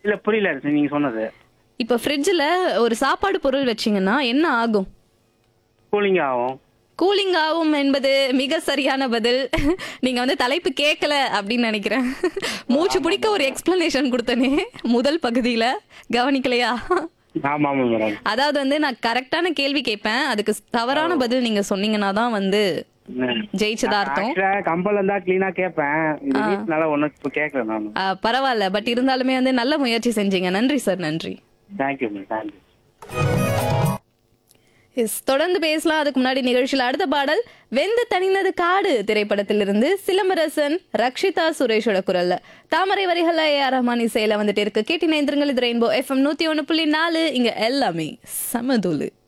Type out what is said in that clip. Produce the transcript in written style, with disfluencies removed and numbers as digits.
இல்ல புரியல நீங்க சொன்னது. இப்ப ஃப்ரிட்ஜ்ல ஒரு சாப்பாடு பொருள் வச்சீங்கன்னா என்ன ஆகும்? கூலிங் ஆகும். கூலிங் ஆகும் என்பது மிக சரியான பதில். நீங்க வந்து தலைப்பு கேட்கல அப்படின்னு நினைக்கிறேன். மூச்சு ஆமா பிடிக்க ஒரு மேடம். எக்ஸ்பிளனேஷன் கொடுத்தனே முதல் பகுதியில. கவனிக்கலையா? ஆமா ஆமா மேடம். அதாவது வந்து நான் கரெக்டான கேள்வி கேட்பேன். அதுக்கு தவறான பதில் நீங்க சொன்னீங்கன்னா தான் வந்து ஜெயிச்சதா அர்த்தம். கம்பல் இருந்தா கிளீனா கேட்பேன். இந்த வீட்டுனால ஒன்னும் இப்ப கேட்கல நானு. பரவாயில்ல. பட் இருந்தாலுமே வந்து நல்ல முயற்சி செஞ்சீங்க. நன்றி சார். நன்றி. Thank you ma'am. தேங்க்யூ. எஸ், தொடர்ந்து பேசலாம். அதுக்கு முன்னாடி நிகழ்ச்சியில் அடுத்த பாடல் வெந்து தணிந்தது காடு திரைப்படத்திலிருந்து சிலம்பரசன் ரக்ஷிதா சுரேஷோட குரல்ல தாமரை வரிகள்ல ஏஆர் ரஹ்மான் இசையில வந்துட்டு இருக்கு. கேட்டின இது ரெயின்போ FM 101.4. இங்க எல்லாமே சமதூளு.